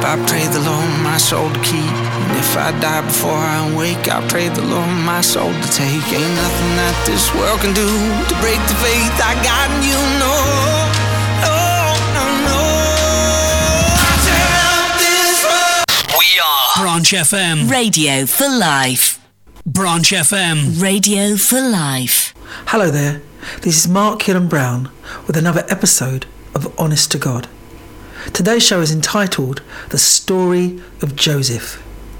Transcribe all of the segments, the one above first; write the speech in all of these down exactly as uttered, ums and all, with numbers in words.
I pray the Lord my soul to keep. And if I die before I wake, I pray the Lord my soul to take. Ain't nothing that this world can do to break the faith I got in you, no. Oh, no, no. I turn up this world. We are Branch F M. Radio for life. Branch F M. Radio for life. Hello there, this is Mark Killen Brown with another episode of Honest to God. Today's show is entitled The Story of Joseph.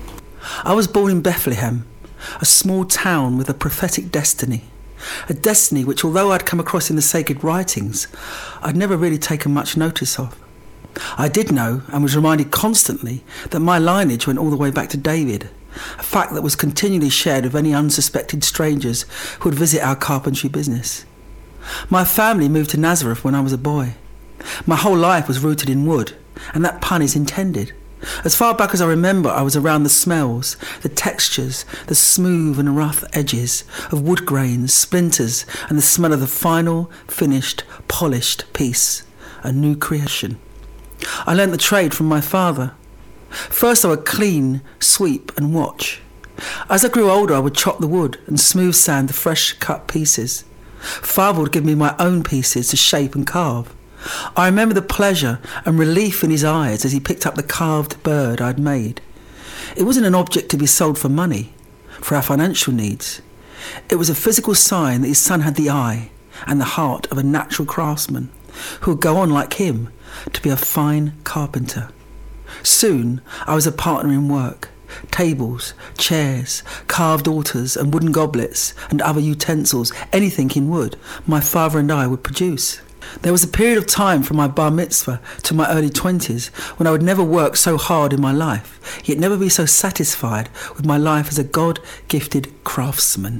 I was born in Bethlehem, a small town with a prophetic destiny. A destiny which, although I'd come across in the sacred writings, I'd never really taken much notice of. I did know and was reminded constantly that my lineage went all the way back to David, a fact that was continually shared with any unsuspected strangers who would visit our carpentry business. My family moved to Nazareth when I was a boy. My whole life was rooted in wood, and that pun is intended. As far back as I remember, I was around the smells, the textures, the smooth and rough edges of wood grains, splinters, and the smell of the final, finished, polished piece, a new creation. I learnt the trade from my father. First I would clean, sweep and watch. As I grew older I would chop the wood and smooth sand the fresh cut pieces. Father would give me my own pieces to shape and carve. I remember the pleasure and relief in his eyes as he picked up the carved bird I'd made. It wasn't an object to be sold for money, for our financial needs. It was a physical sign that his son had the eye and the heart of a natural craftsman who would go on like him to be a fine carpenter. Soon I was a partner in work. Tables, chairs, carved altars and wooden goblets and other utensils, anything in wood, my father and I would produce. There was a period of time from my bar mitzvah to my early twenties when I would never work so hard in my life, yet never be so satisfied with my life as a God-gifted craftsman.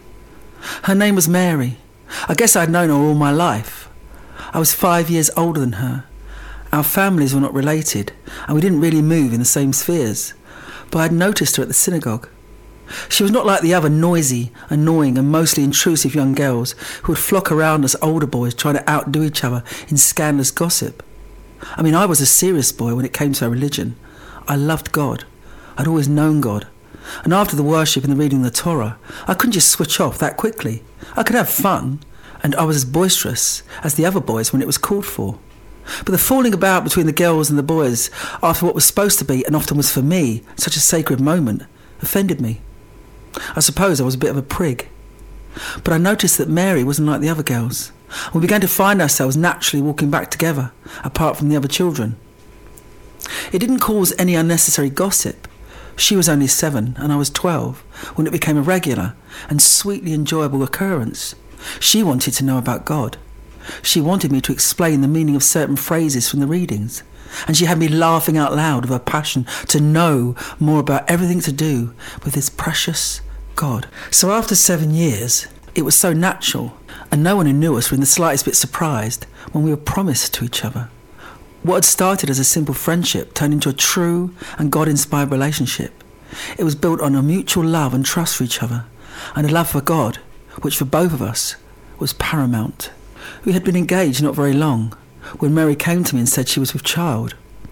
Her name was Mary. I guess I'd known her all my life. I was five years older than her. Our families were not related, and we didn't really move in the same spheres, but I'd noticed her at the synagogue. She was not like the other noisy, annoying and mostly intrusive young girls who would flock around us older boys trying to outdo each other in scandalous gossip. I mean, I was a serious boy when it came to our religion. I loved God. I'd always known God. And after the worship and the reading of the Torah, I couldn't just switch off that quickly. I could have fun, and I was as boisterous as the other boys when it was called for. But the falling about between the girls and the boys after what was supposed to be, and often was for me, such a sacred moment, offended me. I suppose I was a bit of a prig. But I noticed that Mary wasn't like the other girls. We began to find ourselves naturally walking back together, apart from the other children. It didn't cause any unnecessary gossip. She was only seven and I was twelve when it became a regular and sweetly enjoyable occurrence. She wanted to know about God. She wanted me to explain the meaning of certain phrases from the readings. And she had me laughing out loud with her passion to know more about everything to do with this precious God. So after seven years, it was so natural, and no one who knew us were in the slightest bit surprised when we were promised to each other. What had started as a simple friendship turned into a true and God-inspired relationship. It was built on a mutual love and trust for each other, and a love for God, which for both of us was paramount. We had been engaged not very long when Mary came to me and said she was with child.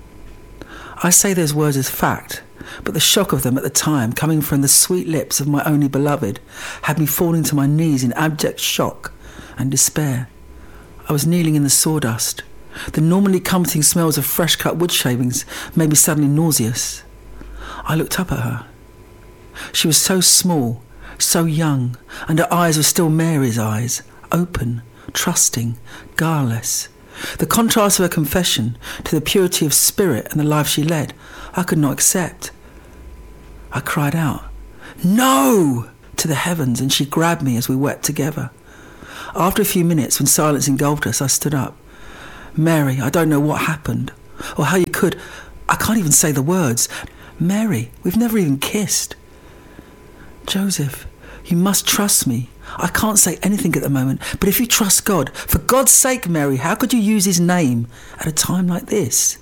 I say those words as fact, but the shock of them at the time, coming from the sweet lips of my only beloved, had me falling to my knees in abject shock and despair. I was kneeling in the sawdust. The normally comforting smells of fresh-cut wood shavings made me suddenly nauseous. I looked up at her. She was so small, so young, and her eyes were still Mary's eyes, open, trusting, guileless. The contrast of her confession to the purity of spirit and the life she led, I could not accept. I cried out, "No!" to the heavens, and she grabbed me as we wept together. After a few minutes, when silence engulfed us, I stood up. "Mary, I don't know what happened, or how you could... I can't even say the words. Mary, we've never even kissed." "Joseph, you must trust me. I can't say anything at the moment, but if you trust God, for God's sake, Mary, how could you use his name at a time like this?"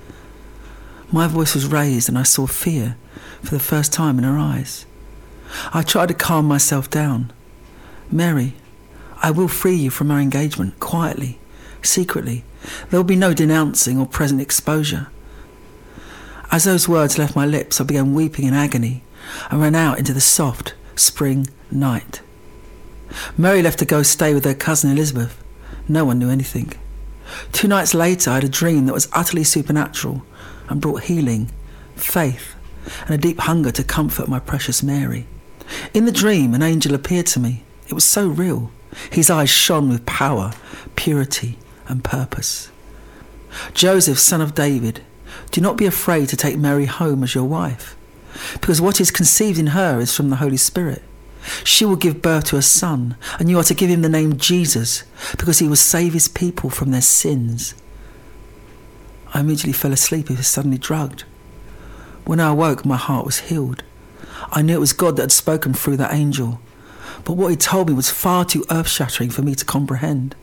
My voice was raised and I saw fear for the first time in her eyes. I tried to calm myself down. "Mary, I will free you from our engagement, quietly, secretly. There will be no denouncing or present exposure." As those words left my lips, I began weeping in agony and ran out into the soft spring night. Mary left to go stay with her cousin Elizabeth. No one knew anything. Two nights later, I had a dream that was utterly supernatural and brought healing, faith, and a deep hunger to comfort my precious Mary. In the dream, an angel appeared to me. It was so real. His eyes shone with power, purity, and purpose. Joseph, son of David, do not be afraid to take Mary home as your wife, because what is conceived in her is from the Holy Spirit. She will give birth to a son, and you are to give him the name Jesus, because he will save his people from their sins. I immediately fell asleep and was suddenly drugged. When I awoke, my heart was healed. I knew it was God that had spoken through that angel, but what he told me was far too earth-shattering for me to comprehend.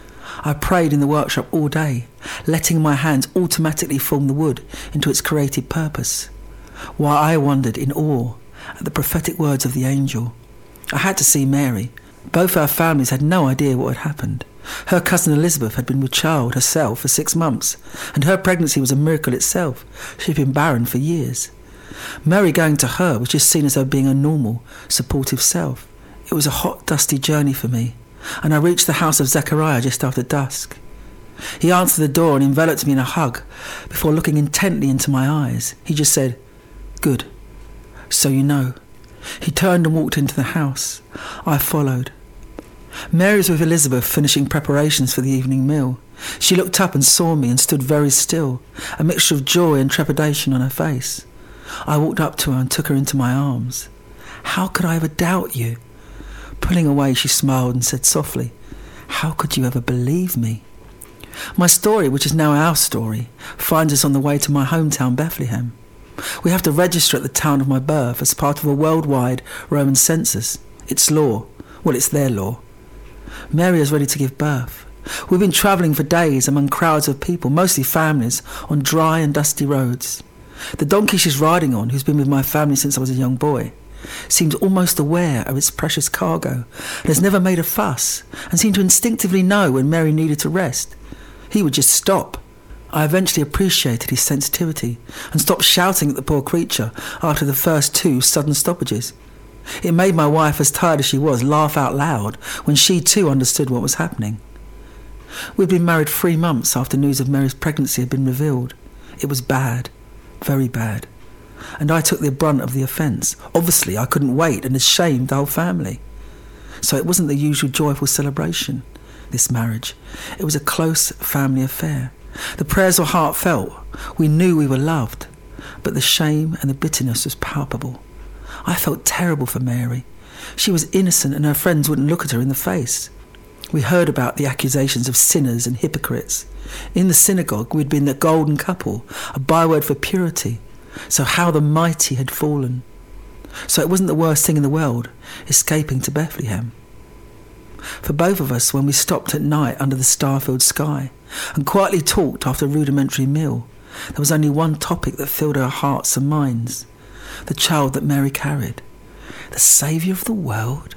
I prayed in the workshop all day, letting my hands automatically form the wood into its created purpose, while I wondered in awe at the prophetic words of the angel. I had to see Mary. Both our families had no idea what had happened. Her cousin Elizabeth had been with child herself for six months, and her pregnancy was a miracle itself. She had been barren for years. Mary going to her was just seen as her being a normal, supportive self. It was a hot, dusty journey for me, and I reached the house of Zechariah just after dusk. He answered the door and enveloped me in a hug before looking intently into my eyes. He just said, "Good. So you know." He turned and walked into the house. I followed. Mary was with Elizabeth finishing preparations for the evening meal. She looked up and saw me and stood very still, a mixture of joy and trepidation on her face. I walked up to her and took her into my arms. "How could I ever doubt you?" Pulling away, she smiled and said softly, "How could you ever believe me?" My story, which is now our story, finds us on the way to my hometown, Bethlehem. We have to register at the town of my birth as part of a worldwide Roman census. It's law. Well, it's their law. Mary is ready to give birth. We've been travelling for days among crowds of people, mostly families, on dry and dusty roads. The donkey she's riding on, who's been with my family since I was a young boy, seems almost aware of its precious cargo and has never made a fuss, and seemed to instinctively know when Mary needed to rest. He would just stop. I eventually appreciated his sensitivity and stopped shouting at the poor creature after the first two sudden stoppages. It made my wife, as tired as she was, laugh out loud when she too understood what was happening. We'd been married three months after news of Mary's pregnancy had been revealed. It was bad, very bad, and I took the brunt of the offence. Obviously, I couldn't wait and had shamed the whole family. So it wasn't the usual joyful celebration, this marriage. It was a close family affair. The prayers were heartfelt. We knew we were loved, but the shame and the bitterness was palpable. I felt terrible for Mary. She was innocent and her friends wouldn't look at her in the face. We heard about the accusations of sinners and hypocrites. In the synagogue, we'd been the golden couple, a byword for purity. So how the mighty had fallen. So it wasn't the worst thing in the world, escaping to Bethlehem. For both of us, when we stopped at night under the star-filled sky and quietly talked after a rudimentary meal, there was only one topic that filled our hearts and minds: the child that Mary carried, the Saviour of the world.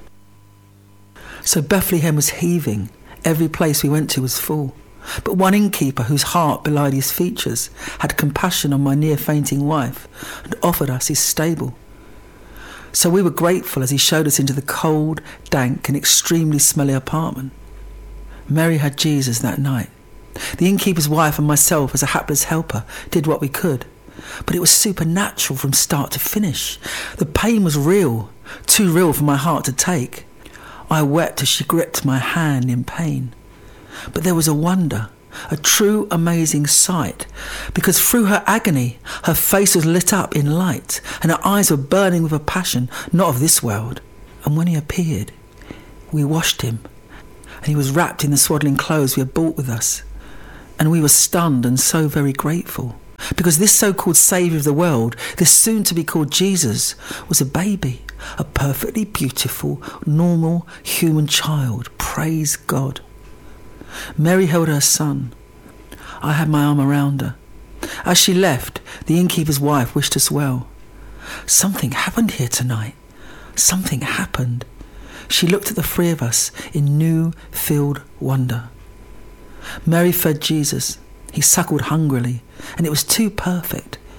So Bethlehem was heaving. Every place we went to was full. But one innkeeper, whose heart belied his features, had compassion on my near-fainting wife and offered us his stable. So we were grateful as he showed us into the cold, dank and extremely smelly apartment. Mary had Jesus that night. The innkeeper's wife and myself, as a hapless helper, did what we could. But it was supernatural from start to finish. The pain was real, too real for my heart to take. I wept as she gripped my hand in pain. But there was a wonder, a true amazing sight, because through her agony, her face was lit up in light, and her eyes were burning with a passion not of this world. And when he appeared, we washed him, and he was wrapped in the swaddling clothes we had brought with us. And we were stunned and so very grateful, because this so-called Saviour of the world, this soon-to-be-called Jesus, was a baby, a perfectly beautiful, normal human child. Praise God. Mary held her son. I had my arm around her. As she left, the innkeeper's wife wished us well. Something happened here tonight. Something happened. She looked at the three of us in new-filled wonder. Mary fed Jesus. He suckled hungrily, and it was too perfect.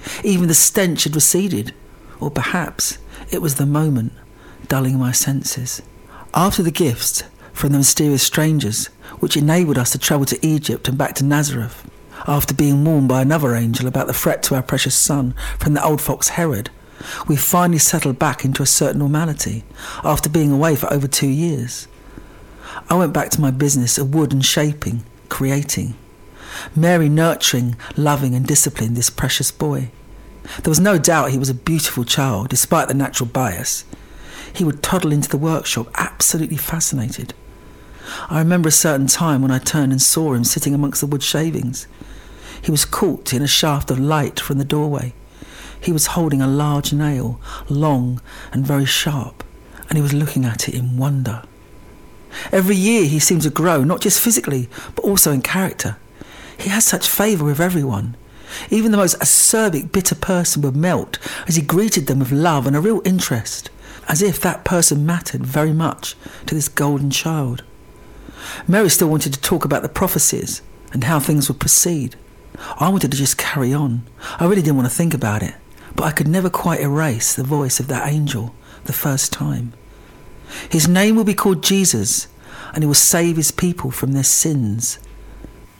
Even the stench had receded, or perhaps it was the moment dulling my senses. After the gifts from the mysterious strangers, which enabled us to travel to Egypt and back to Nazareth, after being warned by another angel about the threat to our precious son from the old fox Herod, we finally settled back into a certain normality after being away for over two years. I went back to my business of wood and shaping, creating. Mary nurturing, loving and disciplining this precious boy. There was no doubt he was a beautiful child, despite the natural bias. He would toddle into the workshop, absolutely fascinated. I remember a certain time when I turned and saw him sitting amongst the wood shavings. He was caught in a shaft of light from the doorway. He was holding a large nail, long and very sharp, and he was looking at it in wonder. Every year he seemed to grow, not just physically, but also in character. He had such favour with everyone. Even the most acerbic, bitter person would melt as he greeted them with love and a real interest, as if that person mattered very much to this golden child. Mary still wanted to talk about the prophecies and how things would proceed. I wanted to just carry on. I really didn't want to think about it, but I could never quite erase the voice of that angel the first time. His name will be called Jesus, and he will save his people from their sins.